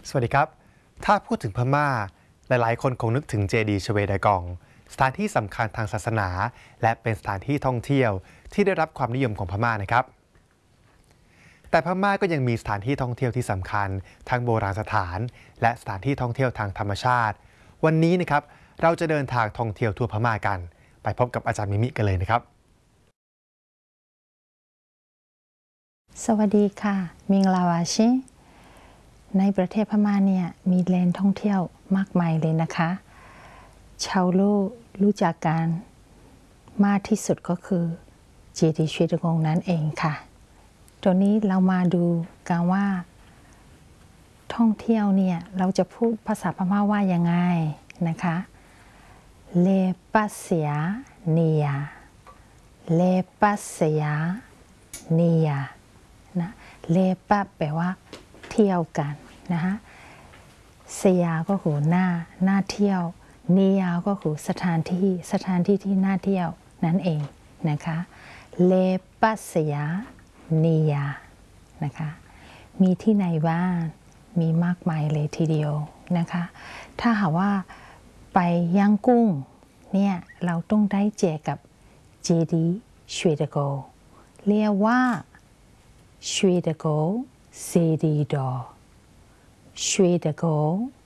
สวัสดีครับถ้าพูดถึงพม่าหลายๆคนคงนึกถึงเจดีย์ชเวดากองสถานที่สำคัญทางศาสนาและเป็นสถานที่ท่องเที่ยวที่ได้รับความนิยมของพม่านะครับแต่พม่าก็ยังมีสถานที่ท่องเที่ยวที่สำคัญทั้งโบราณสถานและสถานที่ท่องเที่ยวทางธรรมชาติวันนี้นะครับเราจะเดินทางท่องเที่ยวทั่วพม่ากันไปพบกับอาจารย์มิมิกันเลยนะครับสวัสดีค่ะมิงลาวาชิในประเทศพม่าเนี่ยมีแหล่งท่องเที่ยวมากมายเลยนะคะชาวโลกรู้จักกันมากที่สุดก็คือเจดีย์ชเวดากองนั่นเองค่ะตัวนี้เรามาดูกันว่าท่องเที่ยวเนี่ยเราจะพูดภาษาพม่าว่ายังไงนะคะเลปัสเซียเนียเลปัสเซียเนียนะเลปัแปลว่าเที่ยวกันนะคะเซียก็คือหน้าเที่ยวเนียก็คือสถานที่ที่น่าเที่ยวนั่นเองนะคะเลปัสเซียเนียนะคะมีที่ไหนบ้างมีมากมายเลยทีเดียวนะคะถ้าหากว่าไปย่างกุ้งเนี่ยเราต้องได้เจอกับเจดีย์ชเวดากองเรียกว่าชเวดากองเซดีดอชเวดากอง